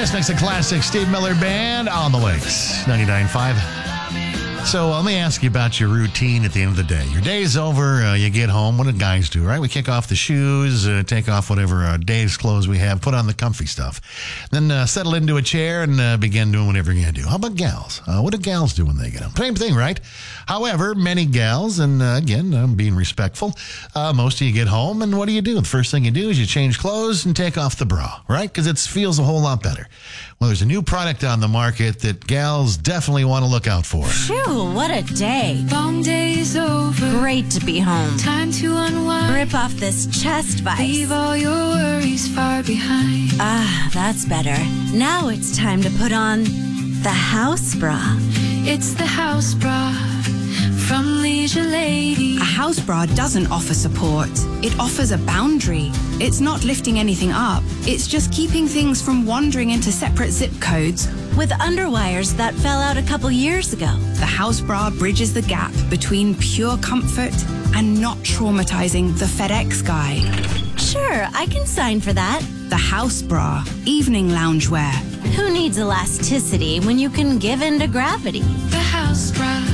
Nice mix of classic Steve Miller Band on the Lakes, 99.5. So let me ask you about your routine at the end of the day. Your day's over, you get home. What do guys do, right? We kick off the shoes, take off whatever day's clothes we have, put on the comfy stuff. Then settle into a chair and begin doing whatever you're going to do. How about gals? What do gals do when they get home? Same thing, right? However, many gals, and again, I'm being respectful, most of you get home, and what do? The first thing you do is you change clothes and take off the bra, right? Because it feels a whole lot better. Well, there's a new product on the market that gals definitely want to look out for. Phew, what a day. Long day is over. Great to be home. Time to unwind. Rip off this chest vice. Leave all your worries far behind. Ah, that's better. Now it's time to put on the house bra. It's the house bra from Leisure Lady. A house bra doesn't offer support. It offers a boundary. It's not lifting anything up. It's just keeping things from wandering into separate zip codes. With underwires that fell out a couple years ago. The house bra bridges the gap between pure comfort and not traumatizing the FedEx guy. Sure, I can sign for that. The house bra, evening loungewear. Who needs elasticity when you can give in to gravity? The house bra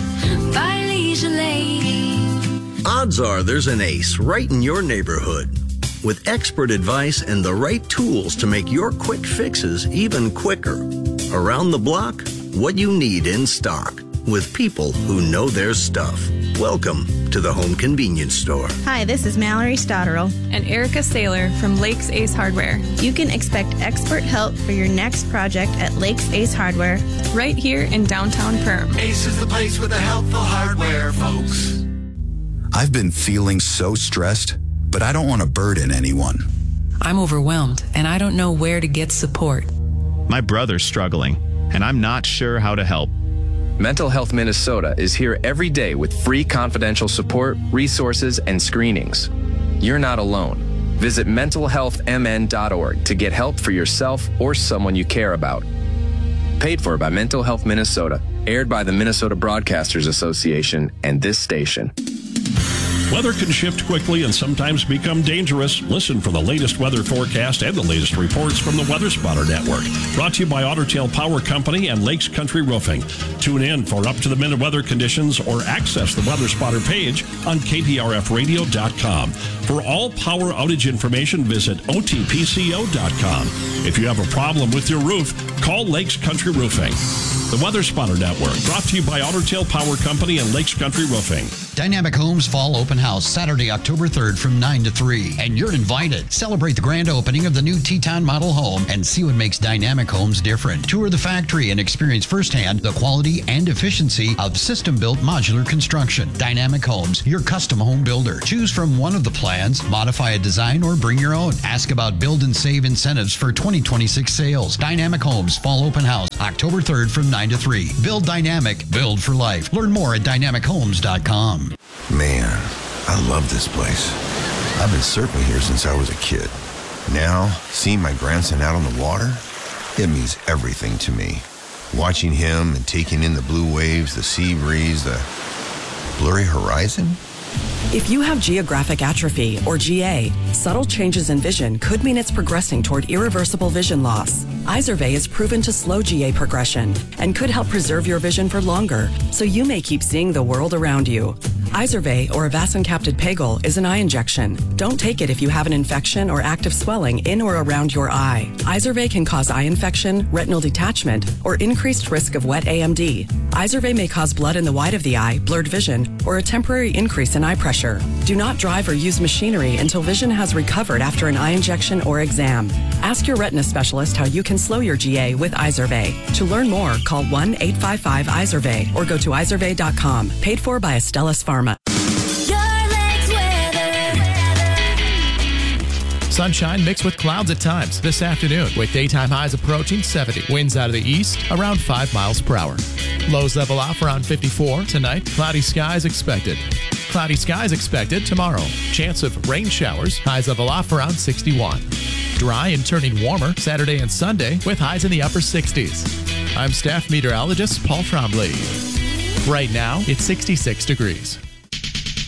by Leisure Lady. Odds are there's an ace right in your neighborhood. With expert advice and the right tools to make your quick fixes even quicker. Around the block, what you need in stock. With people who know their stuff. Welcome to the Home Convenience Store. Hi, this is Mallory Stotterell and Erica Saylor from Lakes Ace Hardware. You can expect expert help for your next project at Lakes Ace Hardware. Right here in downtown Perham. Ace is the place with the helpful hardware, folks. I've been feeling so stressed, but I don't want to burden anyone. I'm overwhelmed, and I don't know where to get support. My brother's struggling, and I'm not sure how to help. Mental Health Minnesota is here every day with free confidential support, resources, and screenings. You're not alone. Visit mentalhealthmn.org to get help for yourself or someone you care about. Paid for by Mental Health Minnesota, aired by the Minnesota Broadcasters Association and this station. Weather can shift quickly and sometimes become dangerous. Listen for the latest weather forecast and the latest reports from the Weather Spotter Network. Brought to you by Otter Tail Power Company and Lakes Country Roofing. Tune in for up-to-the-minute weather conditions or access the Weather Spotter page on kprfradio.com. For all power outage information, visit otpco.com. If you have a problem with your roof, call Lakes Country Roofing. The Weather Spotter Network, brought to you by Otter Tail Power Company and Lakes Country Roofing. Dynamic Homes Fall Open House, Saturday, October 3rd from 9 to 3. And you're invited. Celebrate the grand opening of the new Teton model home and see what makes Dynamic Homes different. Tour the factory and experience firsthand the quality and efficiency of system-built modular construction. Dynamic Homes, your custom home builder. Choose from one of the plans, modify a design, or bring your own. Ask about build and save incentives for 2026 sales. Dynamic Homes Fall Open House, October 3rd from 9 to 3. Build dynamic, build for life. Learn more at dynamichomes.com. Man, I love this place. I've been surfing here since I was a kid. Now, seeing my grandson out on the water, it means everything to me. Watching him and taking in the blue waves, the sea breeze, the blurry horizon. If you have geographic atrophy, or GA, subtle changes in vision could mean it's progressing toward irreversible vision loss. Izervay is proven to slow GA progression and could help preserve your vision for longer, so you may keep seeing the world around you. Izervay, or avacincaptad pegol, is an eye injection. Don't take it if you have an infection or active swelling in or around your eye. Izervay can cause eye infection, retinal detachment, or increased risk of wet AMD. Izervay may cause blood in the white of the eye, blurred vision, or a temporary increase in eye pressure. Do not drive or use machinery until vision has recovered after an eye injection or exam. Ask your retina specialist how you can slow your GA with Izervay. To learn more, call 1-855-IZERVAY or go to izervay.com. Paid for by Astellas Pharma. Sunshine mixed with clouds at times this afternoon with daytime highs approaching 70. Winds out of the east around 5 miles per hour. Lows level off around 54. Tonight, cloudy skies expected. Cloudy skies expected tomorrow. Chance of rain showers. Highs level off around 61. Dry and turning warmer Saturday and Sunday with highs in the upper 60s. I'm staff meteorologist Paul Trombley. Right now, it's 66 degrees.